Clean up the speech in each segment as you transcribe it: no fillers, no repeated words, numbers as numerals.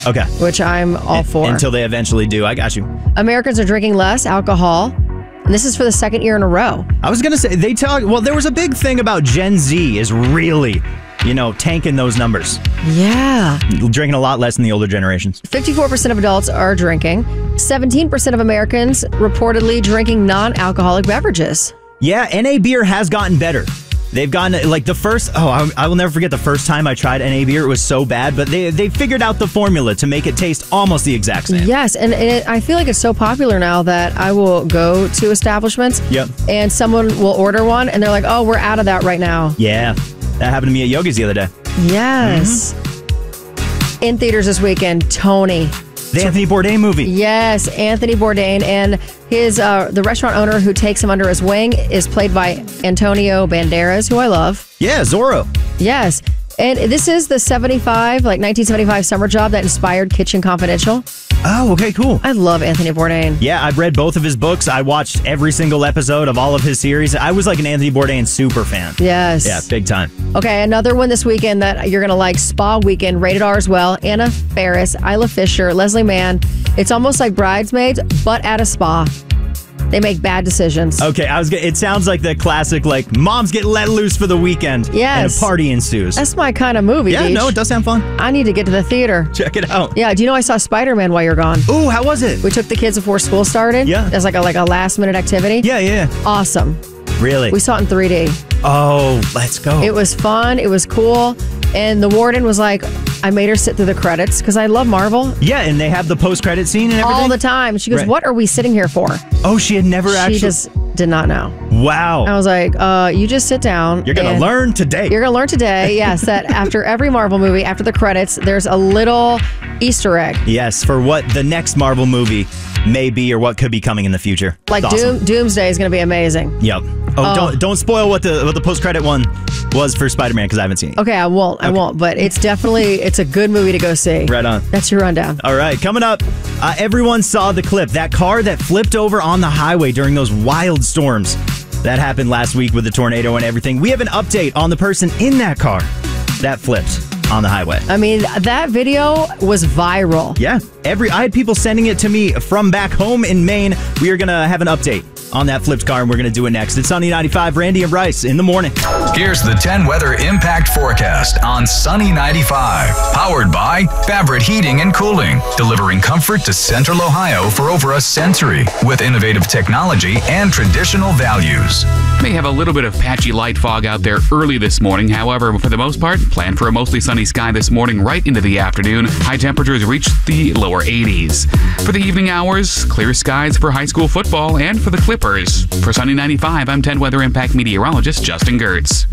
Okay. which I'm all for. Until they eventually do. I got you. Americans are drinking less alcohol, and this is for the second year in a row. I was going to say, there was a big thing about Gen Z is really, tanking those numbers. Yeah. Drinking a lot less than the older generations. 54% of adults are drinking. 17% of Americans reportedly drinking non-alcoholic beverages. Yeah, NA beer has gotten better. They've gotten, like, I will never forget the first time I tried NA beer. It was so bad, but they figured out the formula to make it taste almost the exact same. Yes, and I feel like it's so popular now that I will go to establishments and someone will order one, and they're like, oh, we're out of that right now. Yeah, that happened to me at Yogi's the other day. Yes. In theaters this weekend, Tony. The Anthony Bourdain movie. Yes, Anthony Bourdain, and his the restaurant owner who takes him under his wing is played by Antonio Banderas, who I love. Yeah, Zorro. Yes, and this is the 1975 summer job that inspired Kitchen Confidential. Oh, okay, cool. I love Anthony Bourdain. Yeah, I've read both of his books. I watched every single episode of all of his series. I was like an Anthony Bourdain super fan. Yes. Yeah, big time. Okay, another one this weekend that you're going to like, Spa Weekend, rated R as well. Anna Faris, Isla Fisher, Leslie Mann. It's almost like Bridesmaids, but at a spa. They make bad decisions. Okay, it sounds like the classic, like, moms get let loose for the weekend. Yes. And a party ensues. That's my kind of movie, Yeah, Beach. no, it does sound fun. I need to get to the theater. Check it out. Yeah, do you know I saw Spider-Man while you're gone? Ooh, how was it? We took the kids before school started. Yeah. As like a last-minute activity. Yeah. Awesome. Really? We saw it in 3D. Oh, let's go. It was fun. It was cool. And the warden was like, I made her sit through the credits because I love Marvel. Yeah, and they have the post-credit scene and everything? All the time. She goes, Right. What are we sitting here for? Oh, she had never actually... She just did not know. Wow. I was like, you just sit down. You're going to learn today. You're going to learn today, yes, that after every Marvel movie, after the credits, there's a little Easter egg. Yes, for what the next Marvel movie may be or what could be coming in the future. Like It's awesome. Doomsday is going to be amazing. Yep. Oh, don't spoil what the post-credit one was for Spider-Man because I haven't seen it. Okay, I won't, but it's a good movie to go see. Right on. That's your rundown. All right, coming up, everyone saw the clip. That car that flipped over on the highway during those wild storms. That happened last week with the tornado and everything. We have an update on the person in that car that flipped on the highway. I mean, that video was viral. Yeah, I had people sending it to me from back home in Maine. We are going to have an update on that flipped car, and we're going to do it next. It's Sunny 95, Randy and Bryce in the morning. Here's the 10 weather impact forecast on Sunny 95. Powered by Favorite Heating and Cooling, delivering comfort to Central Ohio for over a century with innovative technology and traditional values. May have a little bit of patchy light fog out there early this morning. However, for the most part, plan for a mostly sunny sky this morning right into the afternoon. High temperatures reach the lower 80s. For the evening hours, clear skies for high school football and for the Clippers. For Sunny 95, I'm 10 Weather Impact meteorologist Justin Gertz.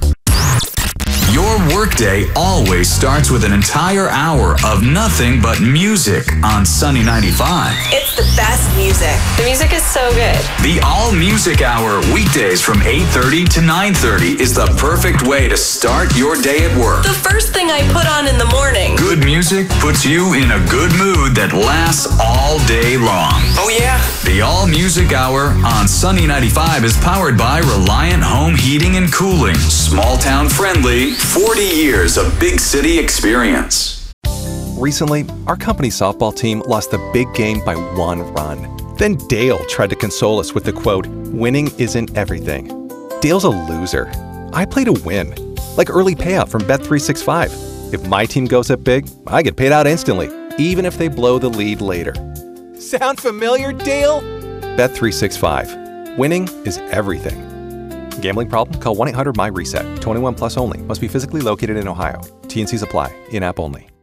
Your workday always starts with an entire hour of nothing but music on Sunny 95. It's the best music. The music is so good. The All Music Hour, weekdays from 8:30 to 9:30, is the perfect way to start your day at work. The first thing I put on in the morning. Good music puts you in a good mood that lasts all day long. Oh, yeah? The All Music Hour on Sunny 95 is powered by Reliant Home Heating and Cooling. Small town friendly, 40 years of big city experience. Recently, our company softball team lost the big game by 1 run. Then Dale tried to console us with the quote, "Winning isn't everything." Dale's a loser. I play to win, like early payout from Bet365. If my team goes up big, I get paid out instantly, even if they blow the lead later. Sound familiar, Dale? Bet365. Winning is everything. Gambling problem? Call 1-800-MY-RESET. 21 plus only. Must be physically located in Ohio. T&Cs apply. In-app only.